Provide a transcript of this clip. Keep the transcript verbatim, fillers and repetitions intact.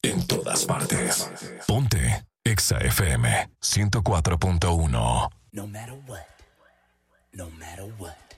En todas partes. Ponte Exa F M ciento cuatro punto uno. No matter what, no matter what.